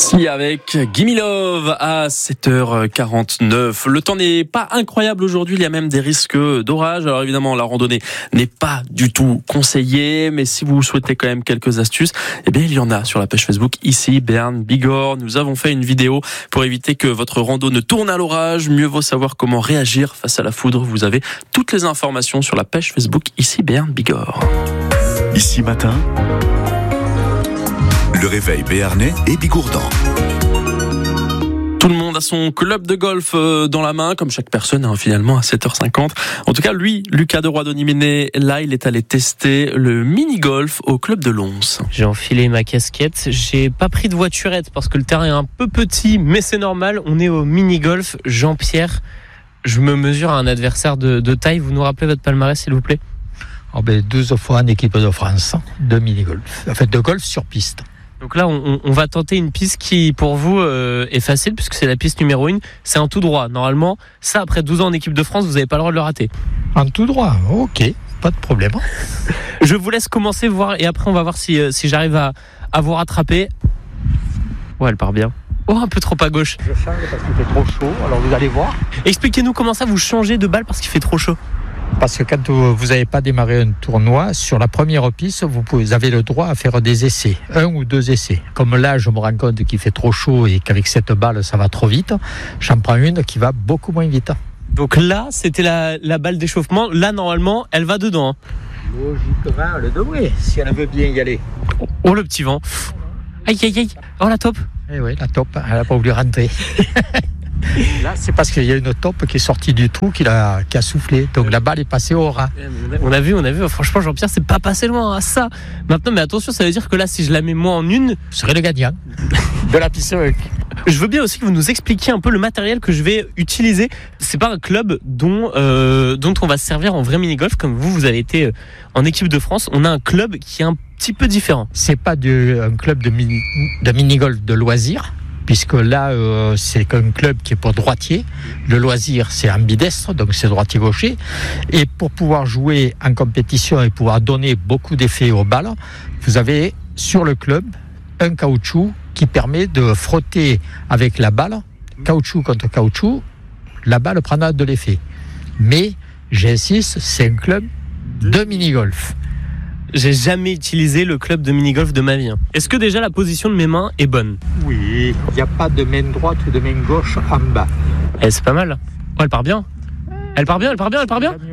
Si, avec Gimme Love à 7h49. Le temps n'est pas incroyable aujourd'hui, il y a même des risques d'orage. Alors évidemment, la randonnée n'est pas du tout conseillée, mais si vous souhaitez quand même quelques astuces, eh bien il y en a sur la page Facebook ici, Bern Bigorre. Nous avons fait une vidéo pour éviter que votre rando ne tourne à l'orage. Mieux vaut savoir comment réagir face à la foudre. Vous avez toutes les informations sur la page Facebook ici, Bern Bigorre. Ici matin, le réveil béarnais et bigourdan. Tout le monde a son club de golf dans la main, comme chaque personne finalement à 7h50. En tout cas, lui, Lucas de Roy-Doniméné, là, il est allé tester le mini-golf au club de Lons. J'ai enfilé ma casquette, j'ai pas pris de voiturette parce que le terrain est un peu petit, mais c'est normal, on est au mini-golf. Jean-Pierre, je me mesure à un adversaire de taille, vous nous rappelez votre palmarès s'il vous plaît ? 12 fois en équipe de France de mini-golf, en fait de golf sur piste. Donc là, on va tenter une piste qui, pour vous, est facile, puisque c'est la piste numéro 1. C'est un tout droit. Normalement, ça, après 12 ans en équipe de France, vous n'avez pas le droit de le rater. En tout droit, ok, pas de problème. Je vous laisse commencer, voir, et après, on va voir si j'arrive à vous rattraper. Ouais, elle part bien. Oh, un peu trop à gauche. Je change parce qu'il fait trop chaud, alors vous allez voir. Expliquez-nous comment ça, vous changez de balle parce qu'il fait trop chaud. Parce que quand vous n'avez pas démarré un tournoi, sur la première piste, vous avez le droit à faire des essais, 1 ou 2 essais. Comme là, je me rends compte qu'il fait trop chaud et qu'avec cette balle, ça va trop vite, j'en prends une qui va beaucoup moins vite. Donc là, c'était la balle d'échauffement. Là, normalement, elle va dedans. Logiquement, elle devrait, si elle veut bien y aller. Oh, le petit vent. Aïe, aïe, aïe. Oh, la top. Eh oui, la top, elle n'a pas voulu rentrer. Là, c'est parce qu'il y a une top qui est sortie du trou qui a soufflé. Donc la balle est passée au ras. On a vu. Franchement, Jean-Pierre, c'est pas passé loin à ça. Maintenant, mais attention, ça veut dire que là, si je la mets moi en une, je serai le gagnant de la piste. Je veux bien aussi que vous nous expliquiez un peu le matériel que je vais utiliser. C'est pas un club dont on va se servir en vrai mini-golf, comme vous avez été en équipe de France. On a un club qui est un petit peu différent. C'est pas un club de mini-golf de loisirs. Puisque là, c'est un club qui est pour droitier. Le loisir, c'est ambidestre, donc c'est droitier-gaucher. Et pour pouvoir jouer en compétition et pouvoir donner beaucoup d'effets aux balles, vous avez sur le club un caoutchouc qui permet de frotter avec la balle, caoutchouc contre caoutchouc, la balle prendra de l'effet. Mais, j'insiste, c'est un club de mini-golf. J'ai jamais utilisé le club de mini-golf de ma vie. Est-ce que déjà la position de mes mains est bonne ? Oui, il n'y a pas de main droite ou de main gauche en bas. C'est pas mal. Oh, elle part bien. Elle part bien.